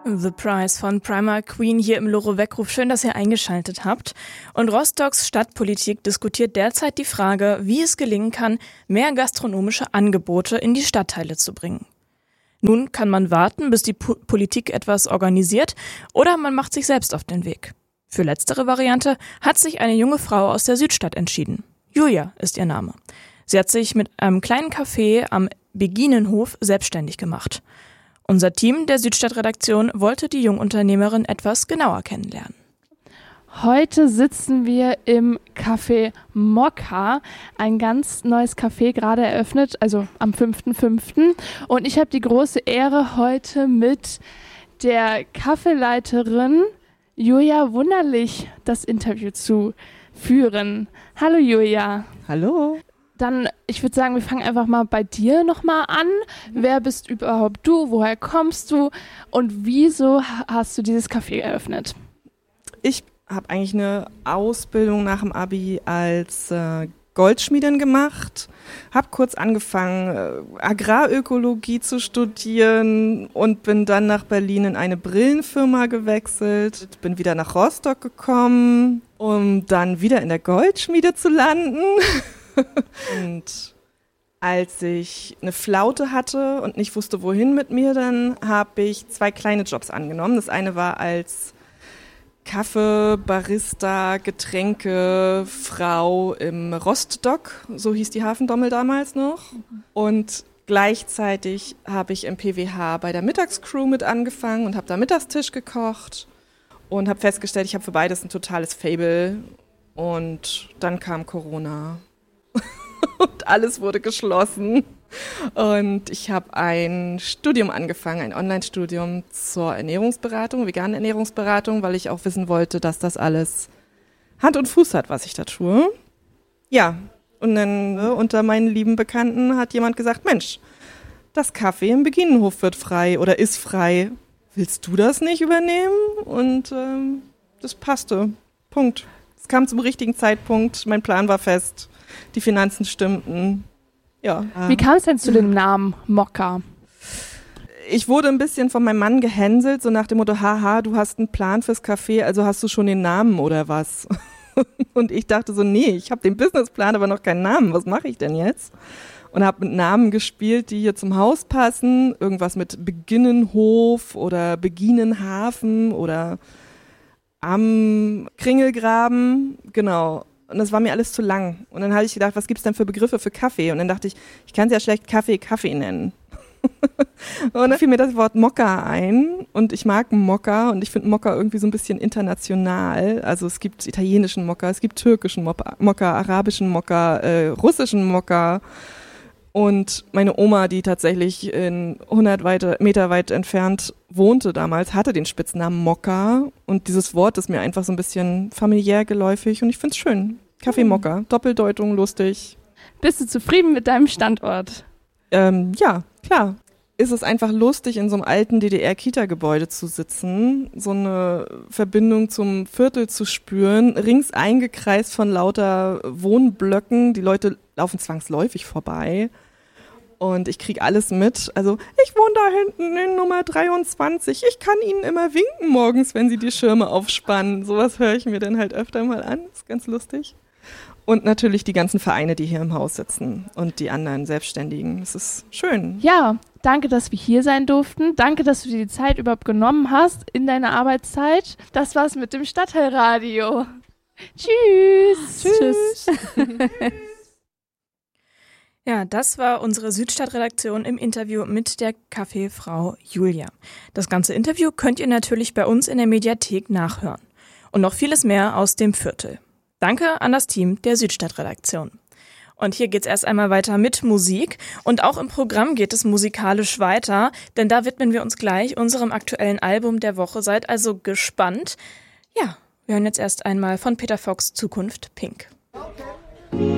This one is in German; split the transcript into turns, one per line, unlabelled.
The Price von Primark Queen hier im Loro-Weckruf. Schön, dass ihr eingeschaltet habt. Und Rostocks Stadtpolitik diskutiert derzeit die Frage, wie es gelingen kann, mehr gastronomische Angebote in die Stadtteile zu bringen. Nun kann man warten, bis die Politik etwas organisiert, oder man macht sich selbst auf den Weg. Für letztere Variante hat sich eine junge Frau aus der Südstadt entschieden. Julia ist ihr Name. Sie hat sich mit einem kleinen Café am Beginenhof selbstständig gemacht. Unser Team der Südstadtredaktion wollte die Jungunternehmerin etwas genauer kennenlernen.
Heute sitzen wir im Café Mokka, ein ganz neues Café, gerade eröffnet, also am 5.5. Und ich habe die große Ehre, heute mit der Kaffeeleiterin Julia Wunderlich das Interview zu führen. Hallo Julia.
Hallo.
Dann, ich würde sagen, wir fangen einfach mal bei dir nochmal an. Wer bist überhaupt du? Woher kommst du? Und wieso hast du dieses Café eröffnet?
Ich habe eigentlich eine Ausbildung nach dem Abi als Goldschmiedin gemacht. Habe kurz angefangen, Agrarökologie zu studieren und bin dann nach Berlin in eine Brillenfirma gewechselt. Bin wieder nach Rostock gekommen, um dann wieder in der Goldschmiede zu landen. Und als ich eine Flaute hatte und nicht wusste, wohin mit mir, dann habe ich 2 kleine Jobs angenommen. Das eine war als Kaffee, Barista, Getränke, Frau im Rostdock, so hieß die Hafendommel damals noch. Und gleichzeitig habe ich im PWH bei der Mittagscrew mit angefangen und habe da Mittagstisch gekocht und habe festgestellt, ich habe für beides ein totales Faible. Und dann kam Corona. Und alles wurde geschlossen. Und ich habe ein Studium angefangen, ein Online-Studium zur Ernährungsberatung, veganen Ernährungsberatung, weil ich auch wissen wollte, dass das alles Hand und Fuß hat, was ich da tue. Ja, und dann unter meinen lieben Bekannten hat jemand gesagt, Mensch, das Café im Beginenhof wird frei oder ist frei. Willst du das nicht übernehmen? Und das passte. Punkt. Es kam zum richtigen Zeitpunkt, mein Plan war fest. Die Finanzen stimmten, ja.
Wie kam es denn zu dem Namen Mokka?
Ich wurde ein bisschen von meinem Mann gehänselt, so nach dem Motto, haha, du hast einen Plan fürs Café, also hast du schon den Namen oder was? Und ich dachte so, nee, ich habe den Businessplan, aber noch keinen Namen, was mache ich denn jetzt? Und habe mit Namen gespielt, die hier zum Haus passen, irgendwas mit Beginnenhof oder Beginnenhafen oder am Kringelgraben, genau. Und das war mir alles zu lang. Und dann habe ich gedacht, was gibt es denn für Begriffe für Kaffee? Und dann dachte ich kann es ja schlecht Kaffee nennen. Und dann fiel mir das Wort Mokka ein. Und ich mag Mokka und ich finde Mokka irgendwie so ein bisschen international. Also es gibt italienischen Mokka, es gibt türkischen Mokka, arabischen Mokka, russischen Mokka. Und meine Oma, die tatsächlich in 100 Meter weit entfernt wohnte damals, hatte den Spitznamen Mokka. Und dieses Wort ist mir einfach so ein bisschen familiär geläufig und ich finde es schön. Kaffee Mokka, Doppeldeutung, lustig.
Bist du zufrieden mit deinem Standort?
Ja, klar. Ist es einfach lustig, in so einem alten DDR-Kita-Gebäude zu sitzen, so eine Verbindung zum Viertel zu spüren, rings eingekreist von lauter Wohnblöcken. Die Leute laufen zwangsläufig vorbei. Und ich kriege alles mit. Also, ich wohne da hinten in Nummer 23. Ich kann Ihnen immer winken morgens, wenn Sie die Schirme aufspannen. Sowas höre ich mir dann halt öfter mal an. Ist ganz lustig. Und natürlich die ganzen Vereine, die hier im Haus sitzen und die anderen Selbstständigen. Es ist schön.
Ja, danke, dass wir hier sein durften. Danke, dass du dir die Zeit überhaupt genommen hast in deiner Arbeitszeit. Das war's mit dem Stadtteilradio. Tschüss.
Tschüss. Ja, das war unsere Südstadtredaktion im Interview mit der Kaffeefrau Julia. Das ganze Interview könnt ihr natürlich bei uns in der Mediathek nachhören. Und noch vieles mehr aus dem Viertel. Danke an das Team der Südstadtredaktion. Und hier geht's erst einmal weiter mit Musik. Und auch im Programm geht es musikalisch weiter, denn da widmen wir uns gleich unserem aktuellen Album der Woche. Seid also gespannt. Ja, wir hören jetzt erst einmal von Peter Fox Zukunft Pink.
Okay.